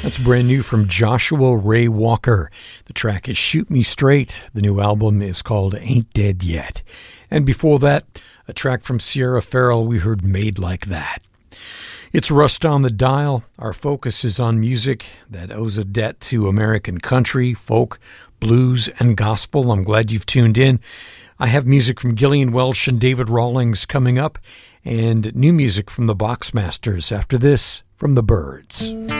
That's brand new from Joshua Ray Walker. The track is Shoot Me Straight. The new album is called Ain't Dead Yet. And before that, a track from Sierra Farrell, we heard Made Like That. It's Rust on the Dial. Our focus is on music that owes a debt to American country, folk, blues, and gospel. I'm glad you've tuned in. I have music from Gillian Welch and David Rawlings coming up, and new music from the Boxmasters after this from the Byrds.